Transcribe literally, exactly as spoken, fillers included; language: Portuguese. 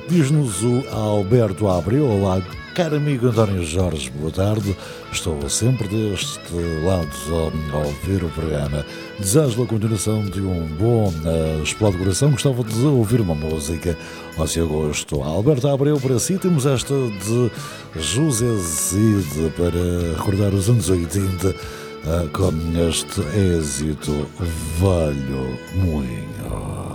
Diz-nos o Alberto Abreu. Olá, caro amigo António Jorge, boa tarde. Estou sempre deste lado a ouvir o programa. Desejo a continuação de um bom uh, explode coração. Gostava de ouvir uma música ao seu gosto. Alberto Abreu, para si temos esta de José Cid para recordar os anos oitenta uh, com este êxito Velho Moinho.